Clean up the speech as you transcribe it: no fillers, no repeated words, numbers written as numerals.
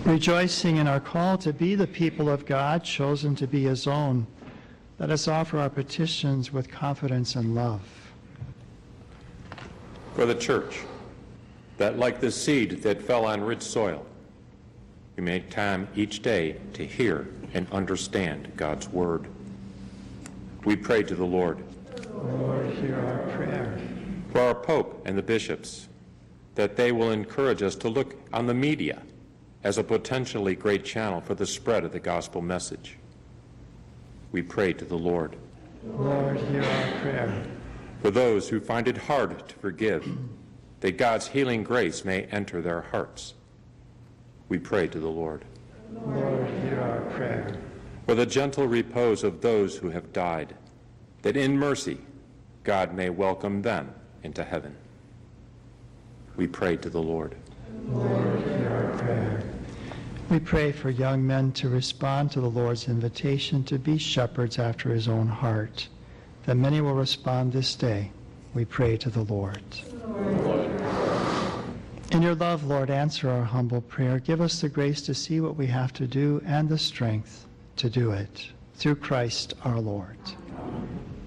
Rejoicing in our call to be the people of God, chosen to be his own, let us offer our petitions with confidence and love. For the church, that like the seed that fell on rich soil, we make time each day to hear and understand God's word. We pray to the Lord. Lord, hear our prayer. For our Pope and the bishops, that they will encourage us to look on the media as a potentially great channel for the spread of the gospel message. We pray to the Lord. Lord, hear our prayer. For those who find it hard to forgive, that God's healing grace may enter their hearts. We pray to the Lord. Lord, hear our prayer. For the gentle repose of those who have died, that in mercy God may welcome them into heaven. We pray to the Lord. Lord, hear our prayer. We pray for young men to respond to the Lord's invitation to be shepherds after his own heart, that many will respond this day. We pray to the Lord. Lord. In your love, Lord, answer our humble prayer. Give us the grace to see what we have to do and the strength to do it. Through Christ our Lord.